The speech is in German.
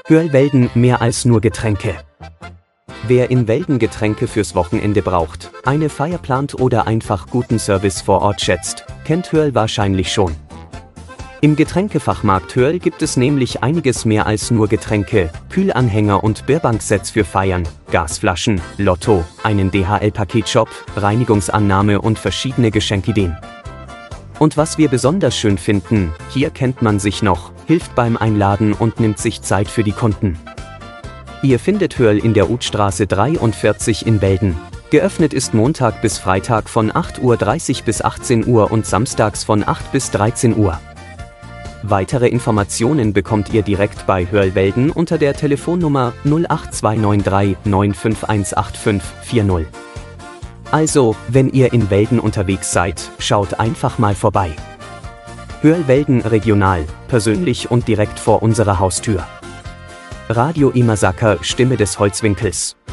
Hörlwelden, mehr als nur Getränke. Wer in Welden Getränke fürs Wochenende braucht, eine Feier plant oder einfach guten Service vor Ort schätzt, kennt Hörl wahrscheinlich schon. Im Getränkefachmarkt Hörl gibt es nämlich einiges mehr als nur Getränke, Kühlanhänger und Bierbanksets für Feiern, Gasflaschen, Lotto, einen DHL-Paketshop, Reinigungsannahme und verschiedene Geschenkideen. Und was wir besonders schön finden, hier kennt man sich noch, hilft beim Einladen und nimmt sich Zeit für die Kunden. Ihr findet Hörl in der Utstraße 43 in Welden. Geöffnet ist Montag bis Freitag von 8:30 Uhr bis 18 Uhr und samstags von 8 bis 13 Uhr. Weitere Informationen bekommt ihr direkt bei Hörl Welden unter der Telefonnummer 08293 9518540. Also, wenn ihr in Welden unterwegs seid, schaut einfach mal vorbei. Hörl Welden regional, persönlich und direkt vor unserer Haustür. Radio Imasaker, Stimme des Holzwinkels.